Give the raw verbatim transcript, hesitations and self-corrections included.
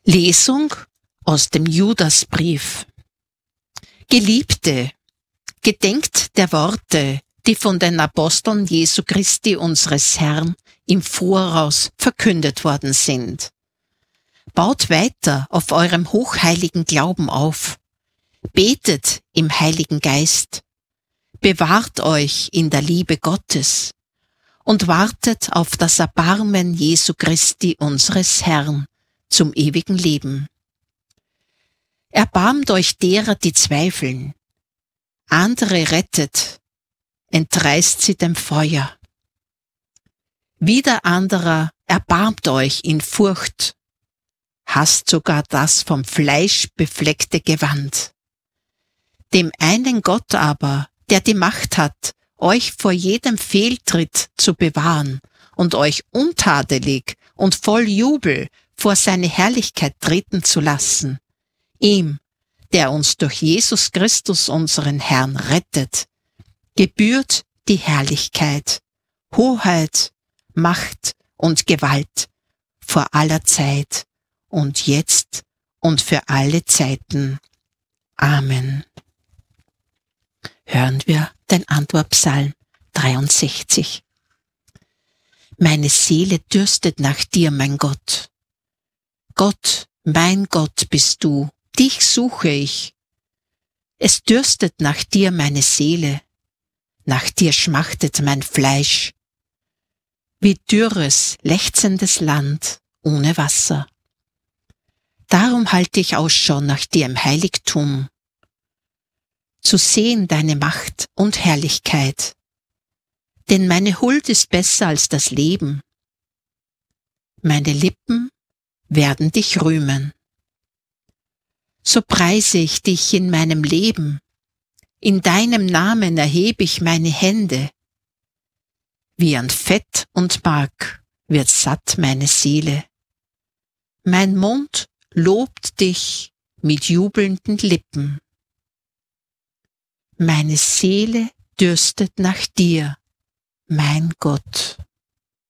Lesung aus dem Judasbrief. Geliebte, gedenkt der Worte, die von den Aposteln Jesu Christi unseres Herrn im Voraus verkündet worden sind. Baut weiter auf eurem hochheiligen Glauben auf. Betet im Heiligen Geist. Bewahrt euch in der Liebe Gottes und wartet auf das Erbarmen Jesu Christi unseres Herrn zum ewigen Leben. Erbarmt euch derer, die zweifeln. Andere rettet, entreißt sie dem Feuer. Wieder anderer erbarmt euch in Furcht, hasst sogar das vom Fleisch befleckte Gewand. Dem einen Gott aber, der die Macht hat, euch vor jedem Fehltritt zu bewahren und euch untadelig und voll Jubel vor seine Herrlichkeit treten zu lassen, ihm, der uns durch Jesus Christus unseren Herrn rettet, gebührt die Herrlichkeit, Hoheit, Macht und Gewalt vor aller Zeit und jetzt und für alle Zeiten. Amen. Hören wir den Antwortpsalm dreiundsechzig. Meine Seele dürstet nach dir, mein Gott. Gott, mein Gott bist du, dich suche ich. Es dürstet nach dir meine Seele, nach dir schmachtet mein Fleisch, wie dürres, lechzendes Land ohne Wasser. Darum halte ich Ausschau nach dir im Heiligtum, zu sehen deine Macht und Herrlichkeit. Denn meine Huld ist besser als das Leben. Meine Lippen werden dich rühmen. So preise ich dich in meinem Leben. In deinem Namen erhebe ich meine Hände. Wie an Fett und Mark wird satt meine Seele. Mein Mund lobt dich mit jubelnden Lippen. Meine Seele dürstet nach dir, mein Gott.